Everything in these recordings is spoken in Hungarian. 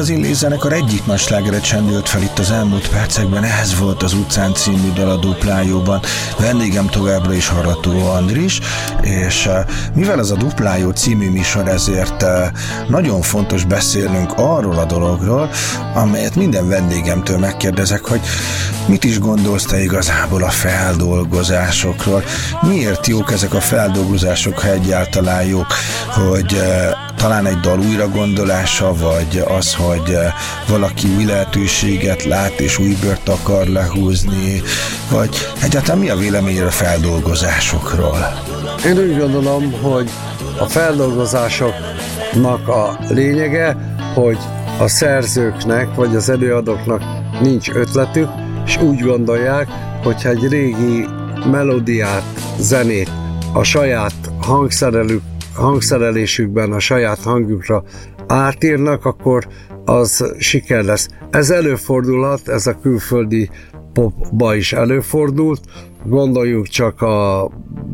az Illés zenekar egyik nagy slágere csendült fel itt az elmúlt percekben, ez volt az Utcán című dal a Duplájóban. Vendégem továbbra is Harrató Andris, és mivel ez a Duplájó című műsor, ezért nagyon fontos beszélnünk arról a dologról, amelyet minden vendégemtől megkérdezek, hogy mit is gondolsz te igazából a feldolgozásokról? Miért jók ezek a feldolgozások, ha egyáltalán jók, hogy talán egy dal újra gondolása, vagy az, hogy valaki új lehetőséget lát és új bőrt akar lehúzni, vagy egyáltalán mi a véleményed a feldolgozásokról? Én úgy gondolom, hogy a feldolgozásoknak a lényege, hogy a szerzőknek vagy az előadóknak nincs ötletük, és úgy gondolják, hogyha egy régi melódiát, zenét a saját hangszerelésükben, a saját hangjukra átírnak, akkor az siker lesz. Ez előfordulhat, ez a külföldi popba is előfordult. Gondoljuk csak a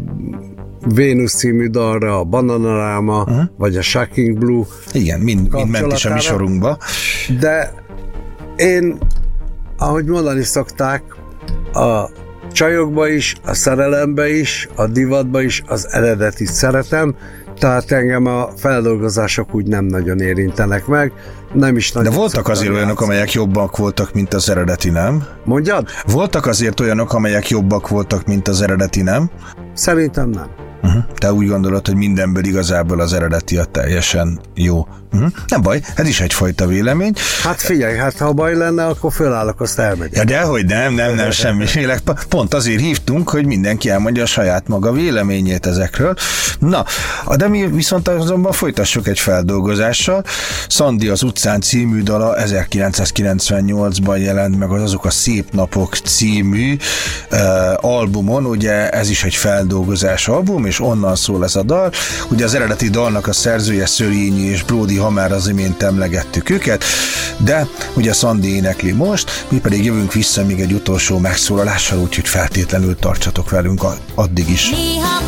Vénusz című dalra, a Bananarama, vagy a Shocking Blue. Igen, mind ment is a műsorunkba. De én, ahogy mondani szokták, a csajokba is, a szerelembe is, a divatba is az eredetit szeretem, tehát engem a feldolgozások úgy nem nagyon érintenek meg, nem is nagyon. De voltak azért olyanok, amelyek jobbak voltak, mint az eredeti, nem? Mondjad? Voltak azért olyanok, amelyek jobbak voltak, mint az eredeti, nem? Szerintem nem. Te úgy gondolod, hogy mindenből igazából az eredeti a teljesen jó. Nem baj, ez is egyfajta vélemény. Hát figyelj, ha baj lenne, akkor fölállok, azt elmegyek. Ja, dehogy nem, semmiféle. Pont azért hívtunk, hogy mindenki elmondja a saját maga véleményét ezekről. Na, de mi viszont azonban folytassuk egy feldolgozással. Szandi az Utcán című dala 1998-ban jelent meg az Azok a szép napok című albumon, ugye ez is egy feldolgozás album, és onnan szól ez a dal. Ugye az eredeti dalnak a szerzője Szörényi és Bródi, ha már az imént emlegettük őket, de ugye Szandi énekli most, mi pedig jövünk vissza még egy utolsó megszólalással, úgyhogy feltétlenül tartsatok velünk addig is. Néha